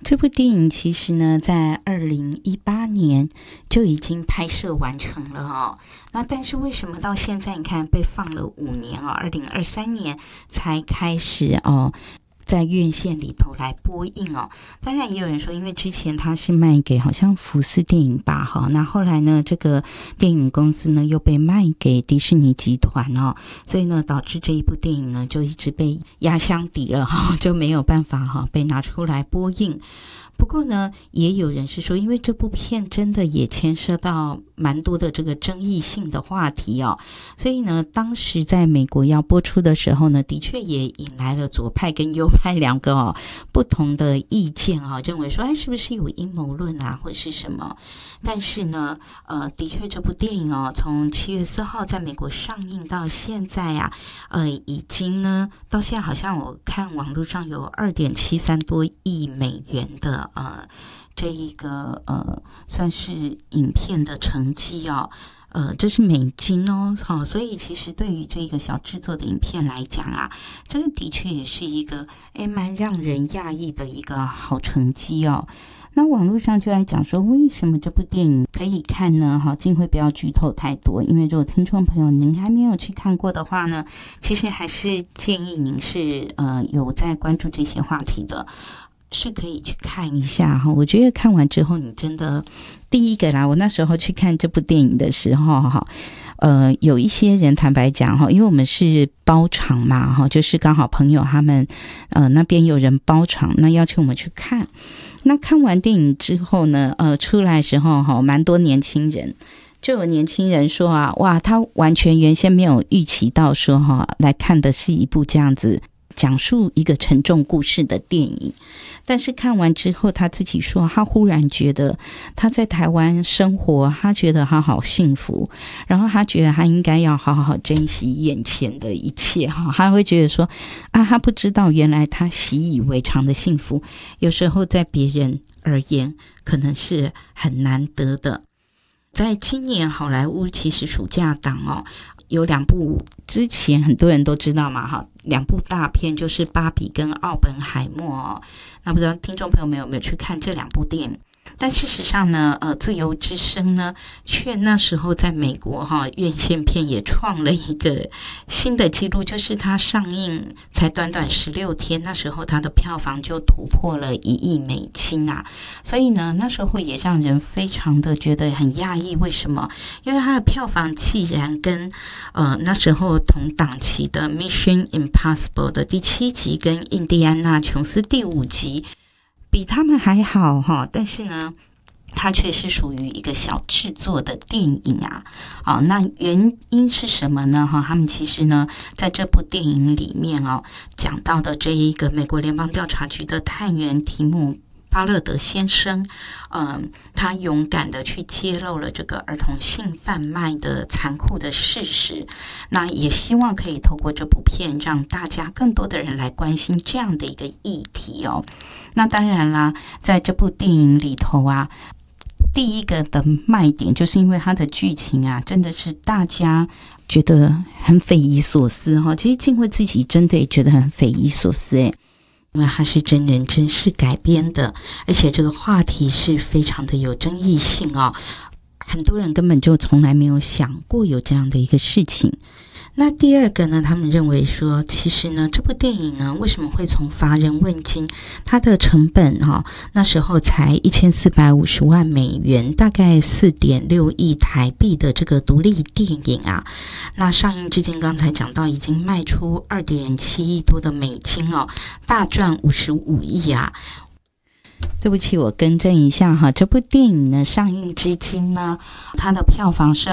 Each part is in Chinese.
这部电影其实呢，在2018年就已经拍摄完成了哦。那但是为什么到现在你看被放了5年哦，2023年才开始哦，在院线里头来播映哦。当然也有人说，因为之前他是卖给好像福斯电影吧哈，那后来呢，这个电影公司呢又被卖给迪士尼集团哦，所以呢导致这一部电影呢就一直被压箱底了哈，就没有办法哈被拿出来播映。不过呢，也有人是说，因为这部片真的也牵涉到蛮多的这个争议性的话题哦，所以呢，当时在美国要播出的时候呢，的确也引来了左派跟右派两个不同的意见认为说，是不是有阴谋论啊，或者是什么？但是呢，的确这部电影从7月4号在美国上映到现在啊，已经呢到现在好像我看网络上有2.73多亿美元的这一个算是影片的成绩这是美金好，所以其实对于这个小制作的影片来讲啊，这个的确也是一个蛮让人讶异的一个好成绩那网络上就来讲说，为什么这部电影可以看呢？静慧不要剧透太多，因为如果听众朋友您还没有去看过的话呢，其实还是建议您是有在关注这些话题的，是可以去看一下我觉得看完之后，你真的第一个啦，我那时候去看这部电影的时候有一些人坦白讲因为我们是包场嘛就是刚好朋友他们那边有人包场，那邀请我们去看。那看完电影之后呢出来的时候蛮多年轻人，就有年轻人说哇，他完全原先没有预期到说来看的是一部这样子讲述一个沉重故事的电影，但是看完之后他自己说，他忽然觉得他在台湾生活，他觉得他好幸福，然后他觉得他应该要好好珍惜眼前的一切他会觉得说他不知道原来他习以为常的幸福，有时候在别人而言可能是很难得的。在今年好莱坞其实暑假档有2部，之前很多人都知道嘛2部大片就是芭比跟奥本海默那不知道听众朋友们有没有去看这2部电影？但事实上呢自由之声呢却那时候在美国院线片也创了一个新的纪录，就是它上映才短短16天，那时候它的票房就突破了1亿美金所以呢那时候也让人非常的觉得很讶异，为什么？因为它的票房既然跟那时候同档期的 Mission Impossible 的第7集跟印第安纳琼斯第5集比他们还好但是呢它却是属于一个小制作的电影那原因是什么呢他们其实呢在这部电影里面讲到的这一个美国联邦调查局的探员提姆巴勒德先生他勇敢的去揭露了这个儿童性贩卖的残酷的事实，那也希望可以透过这部片让大家更多的人来关心这样的一个议题那当然啦，在这部电影里头第一个的卖点就是因为它的剧情真的是大家觉得很匪夷所思其实静慧自己真的也觉得很匪夷所思因为它是真人真事改编的，而且这个话题是非常的有争议性很多人根本就从来没有想过有这样的一个事情。那第二个呢，他们认为说其实呢这部电影呢为什么会从乏人问津，它的成本那时候才1450万美元，大概4.6亿台币的这个独立电影那上映至今刚才讲到已经卖出2.7亿多的美金大赚55亿对不起，我更正一下这部电影呢上映至今呢，它的票房是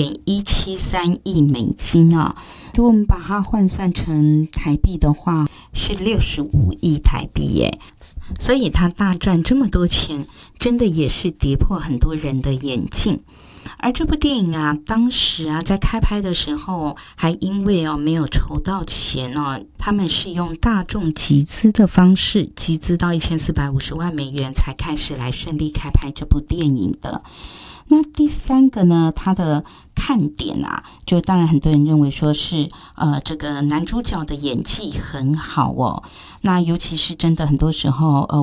2.173亿美金如果我们把它换算成台币的话，是65亿台币耶。所以它大赚这么多钱，真的也是跌破很多人的眼镜。而这部电影当时在开拍的时候还因为没有筹到钱他们是用大众集资的方式集资到1450万美元才开始来顺利开拍这部电影的。那第三个呢，它的看点就当然很多人认为说是这个男主角的演技很好那尤其是真的很多时候